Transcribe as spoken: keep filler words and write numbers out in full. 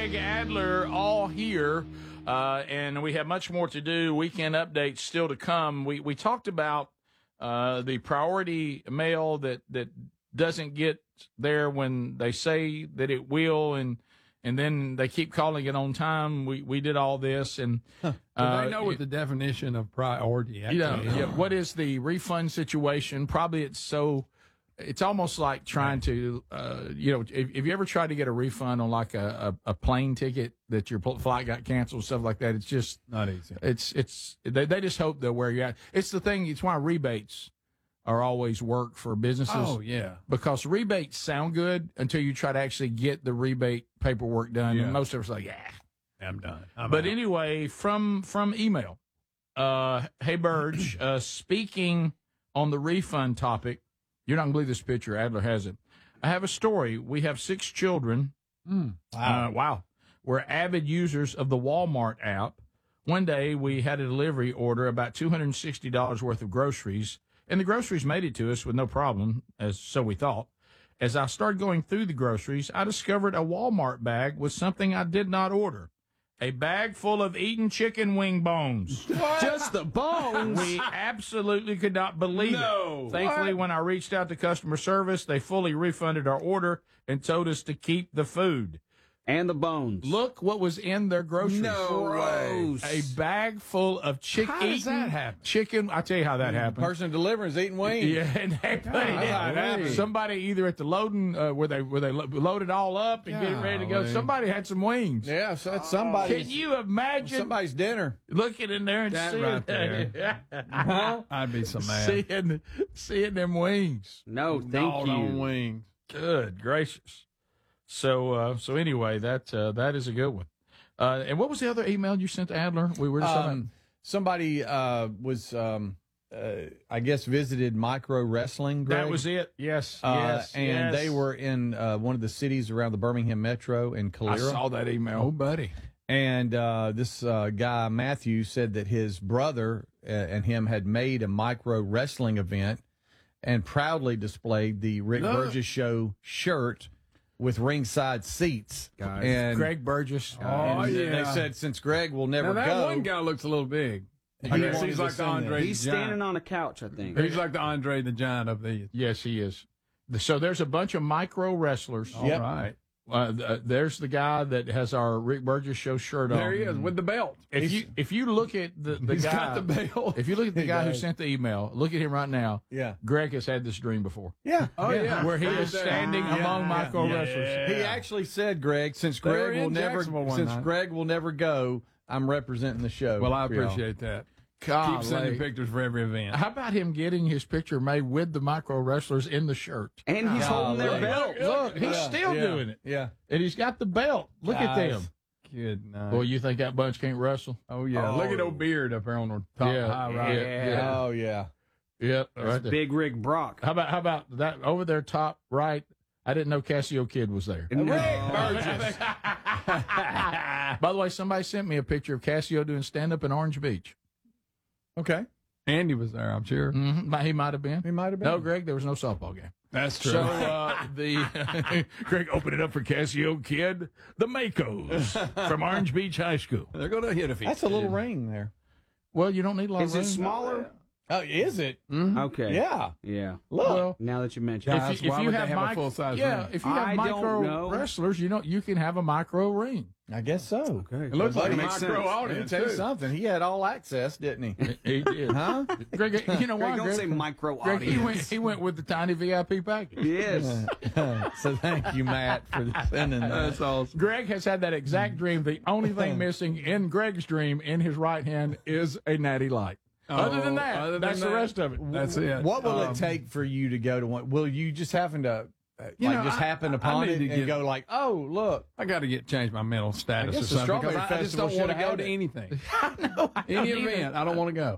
Greg Adler all here, uh, and we have much more to do. Weekend updates still to come. We we talked about uh, the priority mail that, that doesn't get there when they say that it will, and and then they keep calling it on time. We we did all this, and huh. uh, they know what the definition of priority actually you know, is. yeah, what is the refund situation? Probably it's so. It's almost like trying to, uh, you know, if, if you ever tried to get a refund on like a, a, a plane ticket that your flight got canceled, stuff like that, it's just not easy. It's it's they, they just hope they'll wear you out. It's the thing. It's why rebates are always work for businesses. Oh yeah, because rebates sound good until you try to actually get the rebate paperwork done. Yeah. And most of us are like, yeah, I'm done. I'm but out. anyway, from from email, uh, hey Burge, uh, speaking on the refund topic. You're not going to believe this picture. Adler has it. I have a story. We have six children. Mm, wow. Uh, wow. We're avid users of the Walmart app. One day we had a delivery order about two hundred sixty dollars worth of groceries, and the groceries made it to us with no problem, as so we thought. As I started going through the groceries, I discovered a Walmart bag with something I did not order. A bag full of eaten chicken wing bones. Just the bones? We absolutely could not believe no. it. Thankfully, what? when I reached out to customer service, they fully refunded our order and told us to keep the food. And the bones. Look what was in their groceries. No way. A bag full of chicken. How does that happen? Chicken. I'll tell you how that happened. Person delivering is eating wings. Yeah, and they, God, how it happened. somebody either at the loading uh, where they where they lo- load it all up and get it ready to go. Golly. Somebody had some wings. Yeah, so that's somebody's. Can you imagine somebody's dinner? looking in there and That seeing right there. huh? I'd be so mad. seeing seeing them wings? No, thank Gnawed you. on wings. Good gracious. So, uh, so anyway, that uh, that is a good one. Uh, and what was the other email you sent to Adler? We were just Um, somebody uh, was, um, uh, I guess, visited Micro Wrestling. Greg. that was it. Yes, Uh, yes, and yes. they were in uh, one of the cities around the Birmingham Metro in I Calera. saw that email. Oh, buddy. And uh, this uh, guy, Matthew, said that his brother uh, and him had made a Micro Wrestling event and proudly displayed the Rick Look. Burgess Show shirt with ringside seats. Guys. And, Greg Burgess. Oh, and yeah. they said since Greg will never Now, that go, one guy looks a little big. He I guess wanted he's to like the send that. Andre He's the Giant. standing on a couch, I think. He's like the Andre the Giant of these. Yes, he is. So there's a bunch of micro wrestlers. All Yep. right. Uh, th- there's the guy that has our Rick Burgess Show shirt on. There he is with the belt. If you if you look at the, the He's guy, got the belt. if you look at the He guy who does. sent the email, look at him right now. yeah, Greg has had this dream before. yeah, Oh, yeah. Where he Right is there. standing Yeah, among yeah, micro yeah. wrestlers. He actually said, Greg, since They were Greg in will never, Jacksonville one since night. Greg will never go, I'm representing the show. Well, I for y'all. appreciate that. Golly. Keep sending pictures for every event. How about him getting his picture made with the micro wrestlers in the shirt? And he's holding their Golly. belt. Look, he's Yeah, still yeah, doing it. Yeah. And he's got the belt. Look at Guys. them. Good night. Boy, you think that bunch can't wrestle? Oh, yeah. Oh. Look at old Beard up there on the top Yeah, high right. yeah, yeah. Oh, yeah. Yep. That's Right there. Big Rick Brock. How about how about that over there top right? I didn't know Cassio Kid was there. No. By the way, somebody sent me a picture of Cassio doing stand up in Orange Beach. Okay. Andy was there, I'm sure. Mm-hmm. He might have been. He might have been. No, Greg, there was no softball game. That's true. So uh, the Greg opened it up for Cassio Kid, the Makos from Orange Beach High School. They're going to hit a few. That's a little ring there. Well, you don't need a lot Is of it room. smaller? Oh, is it? Mhm. Okay. Yeah. Yeah. Look. Well, Now that you mention Yeah. it. if Guys, you, if why you would they have, have a mic- full-size yeah, ring? if you have I don't micro know. wrestlers, you know you can have a micro ring. I guess so. Okay. It looks like a Makes micro sense. Let me audience, tell you too. something. He had all access, didn't he? He did. Huh? Greg, you know why? Greg, don't Greg? say micro Greg, he audience. went. He went with the tiny V I P package. Yes. So thank you, Matt, for sending that. That's awesome. Greg has had that exact dream. The only thing missing in Greg's dream in his right hand is a natty light. other than that, other than that's the that, rest of it. That's it. What will Um, it take for you to go to one? Will you just happen to, uh, You like, know, just I- happen I upon need it to and get- go like, oh, look. I got to get change my mental status I or guess the something because Strawberry I, I just Festival don't want to should have go to had it. anything. I know. I Any don't either. event, I don't want to go.